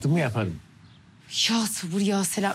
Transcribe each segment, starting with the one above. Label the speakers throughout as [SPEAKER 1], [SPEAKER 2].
[SPEAKER 1] mı yaparım?
[SPEAKER 2] Ya sabır ya selam.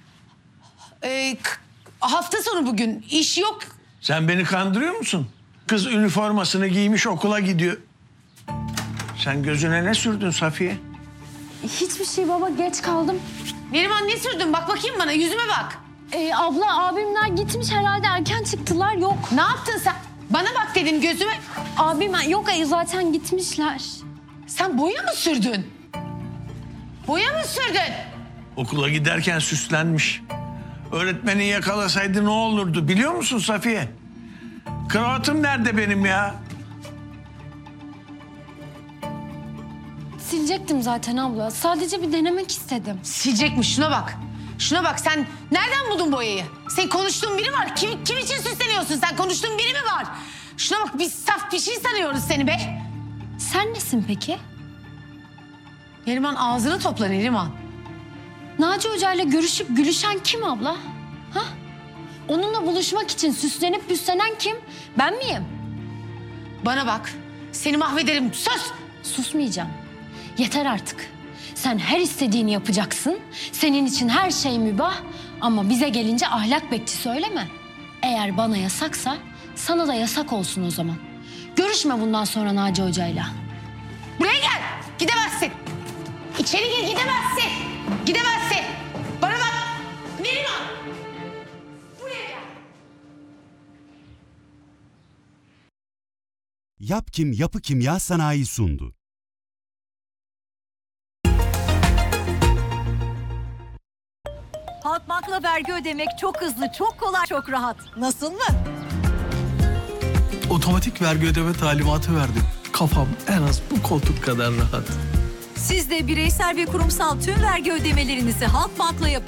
[SPEAKER 2] Hafta sonu bugün. İş yok.
[SPEAKER 1] Sen beni kandırıyor musun? Kız üniformasını giymiş okula gidiyor. Sen gözüne ne sürdün Safiye?
[SPEAKER 3] Hiçbir şey baba, geç kaldım.
[SPEAKER 2] Neriman ne sürdün? Bak bakayım bana. Yüzüme bak.
[SPEAKER 3] Abla abimler gitmiş herhalde, erken çıktılar, yok.
[SPEAKER 2] Ne yaptın sen? Bana bak dedim gözüme.
[SPEAKER 3] Abim yok, zaten gitmişler.
[SPEAKER 2] Sen boya mı sürdün? Boya mı sürdün?
[SPEAKER 1] Okula giderken süslenmiş. Öğretmeni yakalasaydı ne olurdu biliyor musun Safiye? Kravatım nerede benim ya?
[SPEAKER 3] Silecektim zaten abla. Sadece bir denemek istedim.
[SPEAKER 2] Silecekmiş, şuna bak. Şuna bak, sen nereden buldun boyayı? Senin konuştuğun biri var. Kim için süsleniyorsun sen? Konuştuğun biri mi var? Şuna bak, biz saf bir şey sanıyoruz seni be.
[SPEAKER 3] Sen nesin peki?
[SPEAKER 2] Neriman ağzını topla Neriman.
[SPEAKER 3] Naci Hoca ile görüşüp gülüşen kim abla? Ha? Onunla buluşmak için süslenip püslenen kim? Ben miyim?
[SPEAKER 2] Bana bak, seni mahvederim. Sus!
[SPEAKER 3] Susmayacağım. Yeter artık. Sen her istediğini yapacaksın. Senin için her şey mübah. Ama bize gelince ahlak bekçisi, öyle mi? Eğer bana yasaksa sana da yasak olsun o zaman. Görüşme bundan sonra Naci Hoca'yla.
[SPEAKER 2] Buraya gel, gidemezsin. İçeri gir, gidemezsin. Gidemezsin. Bana bak, Neriman. Buraya gel.
[SPEAKER 4] Yapkim Yapı Kimya Sanayi sundu.
[SPEAKER 5] Halkbank'la vergi ödemek çok hızlı, çok kolay, çok rahat. Nasıl mı?
[SPEAKER 6] Otomatik vergi ödeme talimatı verdim. Kafam en az bu koltuk kadar rahat.
[SPEAKER 5] Siz de bireysel ve kurumsal tüm vergi ödemelerinizi Halkbank'la yapın.